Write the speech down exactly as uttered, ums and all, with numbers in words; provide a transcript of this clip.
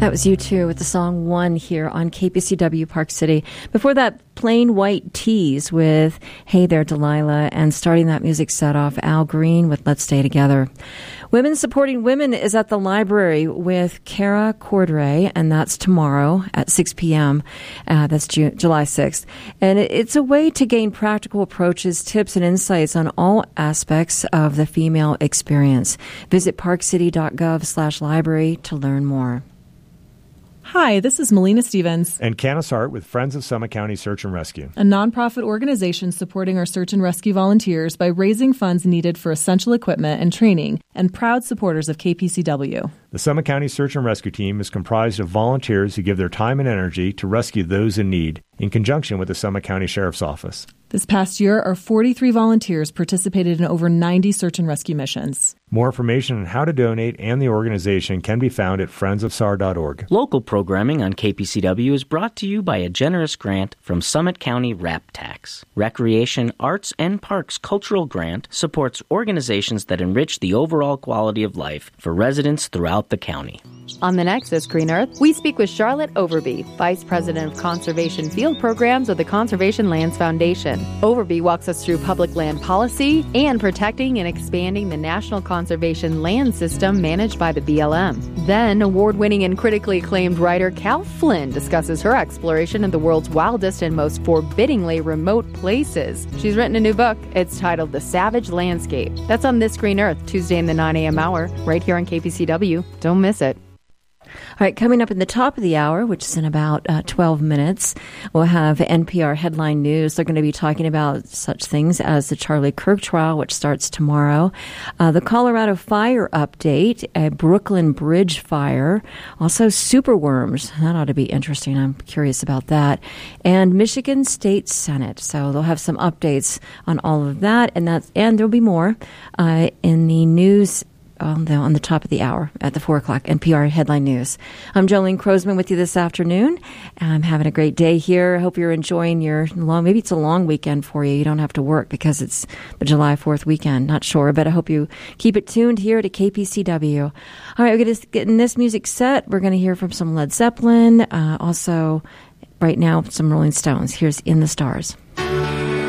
That was U two with the song One here on K P C W Park City. Before that, Plain White Tees with Hey There Delilah, and starting that music set off, Al Green with Let's Stay Together. Women Supporting Women is at the library with Kara Cordray, and that's tomorrow at six p.m. Uh, that's June, July sixth. And it's a way to gain practical approaches, tips, and insights on all aspects of the female experience. Visit parkcity.gov slash library to learn more. Hi, this is Melina Stevens and Canis Hart with Friends of Summit County Search and Rescue, a nonprofit organization supporting our search and rescue volunteers by raising funds needed for essential equipment and training, and proud supporters of K P C W. The Summit County Search and Rescue Team is comprised of volunteers who give their time and energy to rescue those in need, in conjunction with the Summit County Sheriff's Office. This past year, our forty-three volunteers participated in over ninety search and rescue missions. More information on how to donate and the organization can be found at friends of s a r dot org. Local programming on K P C W is brought to you by a generous grant from Summit County RAP Tax. Recreation, Arts, and Parks Cultural Grant supports organizations that enrich the overall quality of life for residents throughout the county. On the Nexus Green Earth, we speak with Charlotte Overby, Vice President of Conservation Field Programs of the Conservation Lands Foundation. Overby walks us through public land policy and protecting and expanding the National Conservation Land System managed by the B L M. Then, award-winning and critically acclaimed writer Cal Flynn discusses her exploration of the world's wildest and most forbiddingly remote places. She's written a new book. It's titled The Savage Landscape. That's on This Green Earth, Tuesday in the nine a.m. hour, right here on K P C W. Don't miss it. All right, coming up in the top of the hour, which is in about uh, twelve minutes, we'll have N P R Headline News. They're going to be talking about such things as the Charlie Kirk trial, which starts tomorrow, uh, the Colorado fire update, a Brooklyn Bridge fire, also superworms. That ought to be interesting. I'm curious about that. And Michigan State Senate. So they'll have some updates on all of that, and that's, and there'll be more uh, in the news On the, on the top of the hour at the four o'clock N P R Headline News. I'm Jolene Crosman with you this afternoon. I'm having a great day here. I hope you're enjoying your long, maybe it's a long weekend for you. You don't have to work because it's the July fourth weekend. Not sure, but I hope you keep it tuned here to K P C W. All right, we're going to get in this music set. We're going to hear from some Led Zeppelin. Uh, also, right now, some Rolling Stones. Here's In the Stars.